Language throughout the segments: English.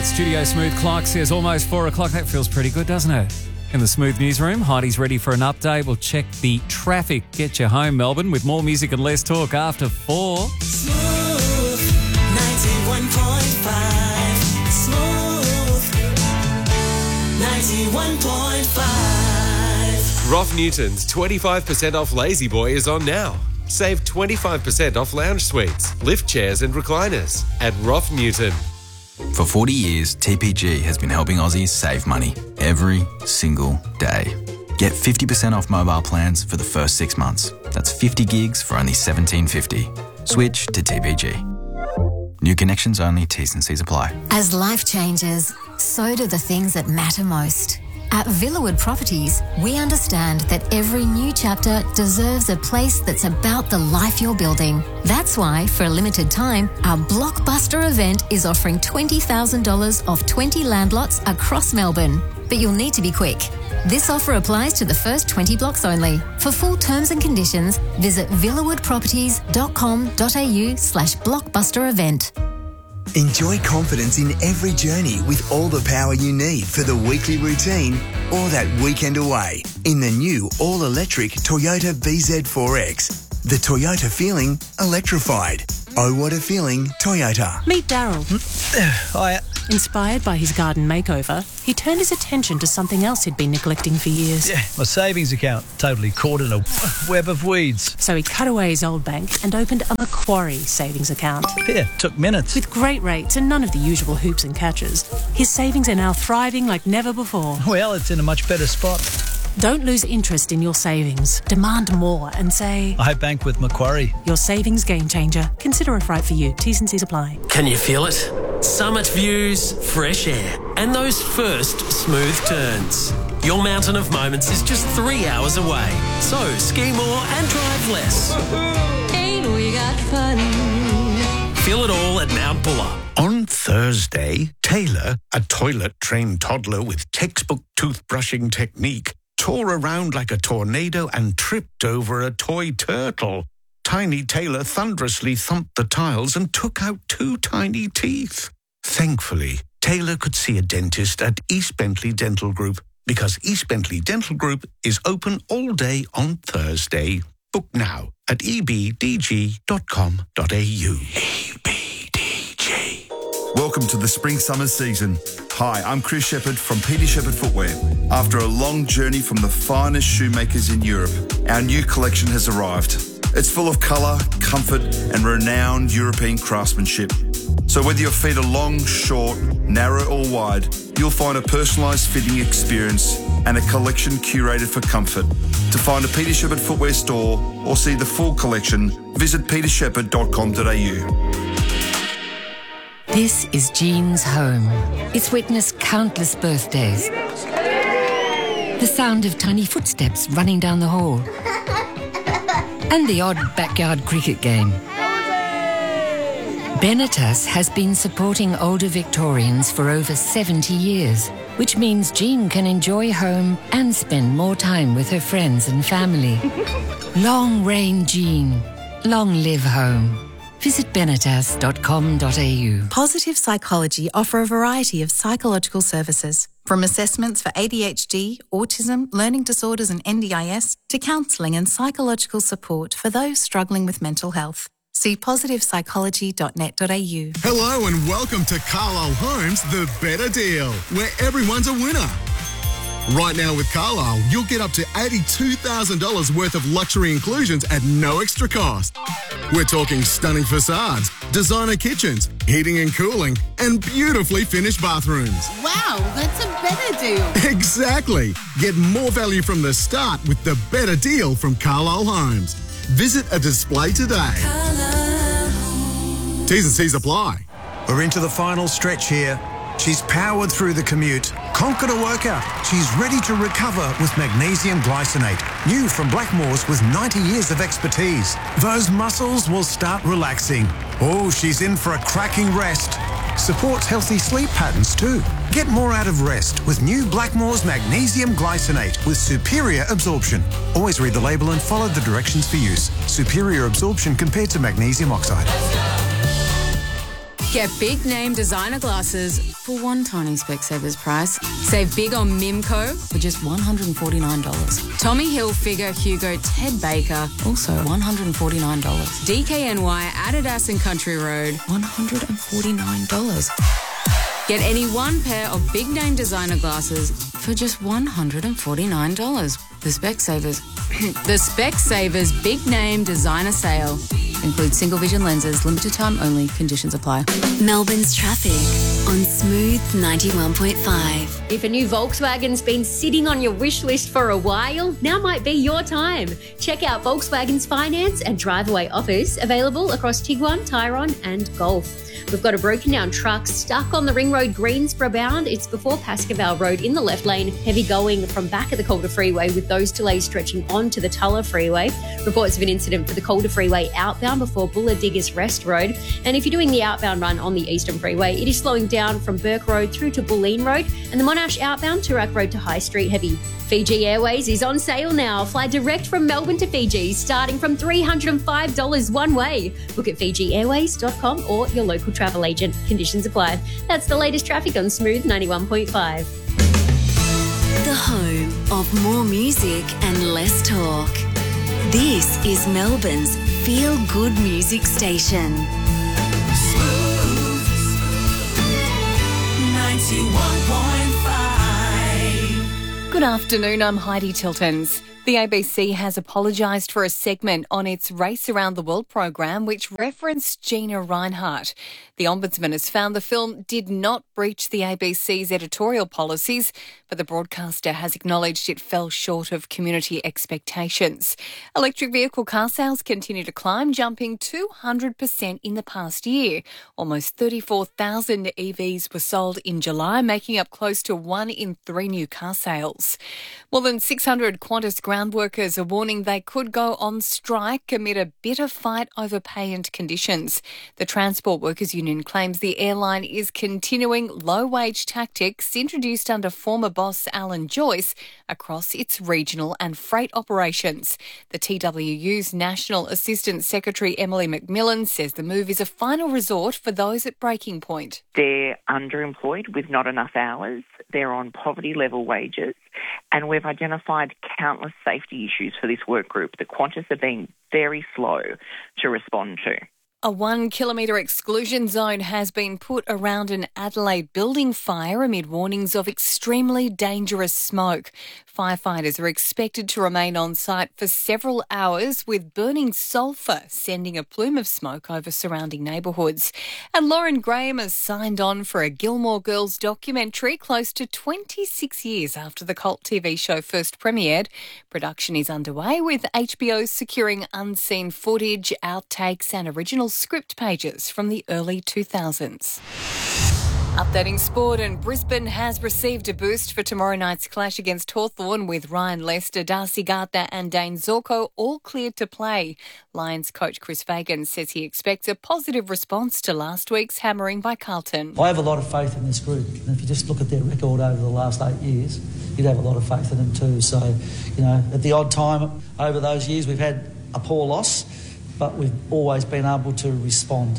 at Studio Smooth. Clark says almost 4 o'clock. That feels pretty good, doesn't it? In the Smooth newsroom, Heidi's ready for an update. We'll check the traffic. Get you home, Melbourne, with more music and less talk after 4. Smooth 91.5. Smooth 91.5. Roth Newton's 25% off Lazy Boy is on now. Save 25% off lounge suites, lift chairs and recliners at Roth Newton. For 40 years, TPG has been helping Aussies save money every single day. Get 50% off mobile plans for the first 6 months. That's 50 gigs for only $17.50. Switch to TPG. New connections only, T's and C's apply. As life changes, so do the things that matter most. At Villawood Properties, we understand that every new chapter deserves a place that's about the life you're building. That's why, for a limited time, our blockbuster event is offering $20,000 off 20 land lots across Melbourne. But you'll need to be quick. This offer applies to the first 20 blocks only. For full terms and conditions, visit villawoodproperties.com.au/blockbuster event. Enjoy confidence in every journey with all the power you need for the weekly routine or that weekend away in the new all-electric Toyota VZ4X. The Toyota feeling electrified. Oh, what a feeling, Toyota. Meet Daryl. Hiya. Inspired by his garden makeover, he turned his attention to something else he'd been neglecting for years. Yeah, my savings account, totally caught in a web of weeds. So he cut away his old bank and opened a Macquarie savings account. Yeah, took minutes. With great rates and none of the usual hoops and catches, his savings are now thriving like never before. Well, it's in a much better spot. Don't lose interest in your savings. Demand more and say, I bank with Macquarie. Your savings game changer. Consider if right for you. T's and C's apply. Can you feel it? Summit views, fresh air, and those first smooth turns. Your mountain of moments is just 3 hours away. So ski more and drive less. Ain't we got fun? Feel it all at Mount Buller. On Thursday, Taylor, a toilet-trained toddler with textbook toothbrushing technique, tore around like a tornado and tripped over a toy turtle. Tiny Taylor thunderously thumped the tiles and took out 2 tiny teeth. Thankfully, Taylor could see a dentist at East Bentley Dental Group because East Bentley Dental Group is open all day on Thursday. Book now at ebdg.com.au. EBDG. Welcome to the spring-summer season. Hi, I'm Chris Shepherd from Peter Shepherd Footwear. After a long journey from the finest shoemakers in Europe, our new collection has arrived. It's full of colour, comfort and renowned European craftsmanship. So whether your feet are long, short, narrow or wide, you'll find a personalised fitting experience and a collection curated for comfort. To find a Peter Shepherd Footwear store or see the full collection, visit petershepherd.com.au. This is Jean's home. It's witnessed countless birthdays. The sound of tiny footsteps running down the hall. And the odd backyard cricket game. Benetas has been supporting older Victorians for over 70 years, which means Jean can enjoy home and spend more time with her friends and family. Long reign Jean. Long live home. Visit benetas.com.au. Positive Psychology offer a variety of psychological services, from assessments for ADHD, autism, learning disorders and NDIS, to counselling and psychological support for those struggling with mental health. See positivepsychology.net.au. Hello and welcome to Carlisle Homes, the better deal, where everyone's a winner. Right now with Carlisle, you'll get up to $82,000 worth of luxury inclusions at no extra cost. We're talking stunning facades, designer kitchens, heating and cooling, and beautifully finished bathrooms. Wow, that's a better deal. Exactly. Get more value from the start with the better deal from Carlisle Homes. Visit a display today. T's and C's apply. We're into the final stretch here. She's powered through the commute, conquered a workout. She's ready to recover with magnesium glycinate. New from Blackmores with 90 years of expertise. Those muscles will start relaxing. Oh, she's in for a cracking rest. Supports healthy sleep patterns too. Get more out of rest with new Blackmores magnesium glycinate with superior absorption. Always read the label and follow the directions for use. Superior absorption compared to magnesium oxide. Get big name designer glasses for one tiny Specsavers price. Save big on Mimco for just $149. Tommy Hilfiger, Hugo, Ted Baker, also $149. DKNY, Adidas and Country Road, $149. Get any one pair of big name designer glasses for just $149. The Specsavers. The Specsavers Big Name Designer Sale. Includes single vision lenses, limited time only, conditions apply. Melbourne's traffic on Smooth 91.5. If a new Volkswagen's been sitting on your wish list for a while, now might be your time. Check out Volkswagen's finance and drive-away offers available across Tiguan, Tyrone and Golf. We've got a broken down truck stuck on the Ring Road Greensboro bound. It's before Pascoval Road in the left lane, heavy going from back of the Calder Freeway with those delays stretching onto the Tulla Freeway. Reports of an incident for the Calder Freeway outbound before Bulla Diggers Rest Road. And if you're doing the outbound run on the Eastern Freeway, it is slowing down from Burke Road through to Bulleen Road and the Monash outbound Turak Road to High Street heavy. Fiji Airways is on sale now. Fly direct from Melbourne to Fiji, starting from $305 one way. Book at FijiAirways.com or your local travel agent. Conditions apply. That's the latest traffic on Smooth 91.5. The home of more music and less talk. This is Melbourne's feel-good music station. Smooth 91.5. Good afternoon, I'm Heidi Tiltons. The ABC has apologised for a segment on its Race Around the World program which referenced Gina Rinehart. The Ombudsman has found the film did not breach the ABC's editorial policies, but the broadcaster has acknowledged it fell short of community expectations. Electric vehicle car sales continue to climb, jumping 200% in the past year. Almost 34,000 EVs were sold in July, making up close to 1 in 3 new car sales. More than 600 Qantas ground workers are warning they could go on strike amid a bitter fight over pay and conditions. The Transport Workers Union claims the airline is continuing low-wage tactics introduced under former boss Alan Joyce across its regional and freight operations. The TWU's National Assistant Secretary Emily McMillan says the move is a final resort for those at breaking point. They're underemployed with not enough hours. They're on poverty-level wages. And we've identified countless safety issues for this work group that Qantas are being very slow to respond to. A 1 kilometre exclusion zone has been put around an Adelaide building fire amid warnings of extremely dangerous smoke. Firefighters are expected to remain on site for several hours with burning sulphur sending a plume of smoke over surrounding neighbourhoods. And Lauren Graham has signed on for a Gilmore Girls documentary close to 26 years after the cult TV show first premiered. Production is underway with HBO securing unseen footage, outtakes and original script pages from the early 2000s. Updating sport, and Brisbane has received a boost for tomorrow night's clash against Hawthorn with Ryan Lester, Darcy Gardner and Dane Zorko all cleared to play. Lions coach Chris Fagan says he expects a positive response to last week's hammering by Carlton. I have a lot of faith in this group, and if you just look at their record over the last 8 years, you'd have a lot of faith in them too. So, at the odd time over those years we've had a poor loss, but we've always been able to respond.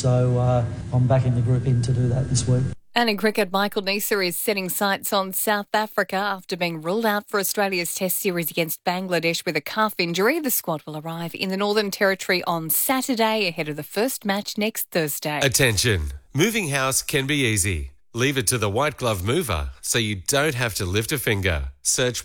So I'm backing the group in to do that this week. And in cricket, Michael Neser is setting sights on South Africa after being ruled out for Australia's Test series against Bangladesh with a calf injury. The squad will arrive in the Northern Territory on Saturday ahead of the first match next Thursday. Attention. Moving house can be easy. Leave it to the White Glove Mover so you don't have to lift a finger. Search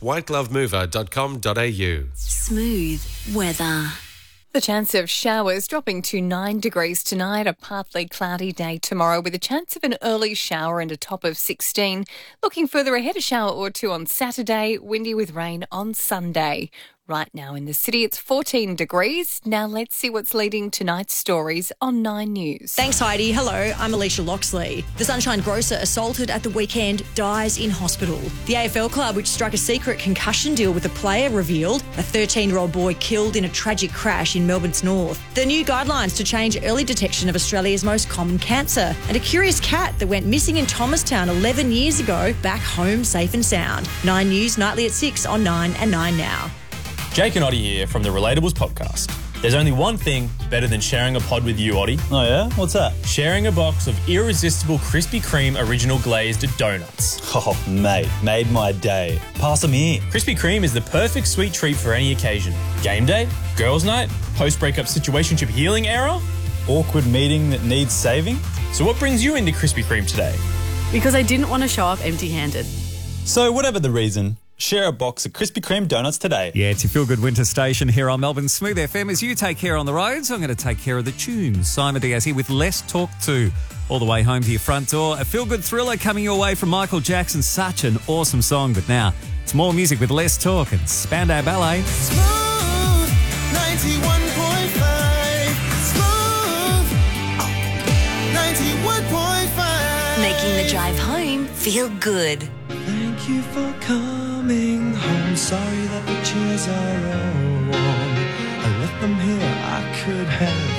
whiteglovemover.com.au. Smooth weather. The chance of showers dropping to 9 degrees tonight, a partly cloudy day tomorrow with a chance of an early shower and a top of 16. Looking further ahead, a shower or two on Saturday, windy with rain on Sunday. Right now in the city, it's 14 degrees. Now let's see what's leading tonight's stories on 9 News. Thanks, Heidi. Hello, I'm Alicia Loxley. The Sunshine grocer assaulted at the weekend dies in hospital. The AFL club, which struck a secret concussion deal with a player, revealed a 13-year-old boy killed in a tragic crash in Melbourne's north. The new guidelines to change early detection of Australia's most common cancer. And a curious cat that went missing in Thomastown 11 years ago, back home safe and sound. 9 News, nightly at 6 on 9 and 9 Now. Jake and Oddie here from the Relatables podcast. There's only one thing better than sharing a pod with you, Oddie. Oh yeah? What's that? Sharing a box of irresistible Krispy Kreme original glazed donuts. Oh, mate, made my day. Pass them here. Krispy Kreme is the perfect sweet treat for any occasion. Game day, girls' night, post-breakup situationship healing era, awkward meeting that needs saving. So what brings you into Krispy Kreme today? Because I didn't want to show up empty-handed. So whatever the reason, share a box of Krispy Kreme donuts today. Yeah, it's your Feel Good Winter Station here on Melbourne's Smooth FM. As you take care on the roads, I'm going to take care of the tunes. Simon Diaz here with Less Talk 2. All the way home to your front door. A feel-good thriller coming your way from Michael Jackson. Such an awesome song. But now, it's more music with Less Talk and Spandau Ballet. Smooth 91.5. Smooth 91.5. Making the drive home feel good. Thank you for coming home. Sorry that the chairs are all warm. I left them here. I could have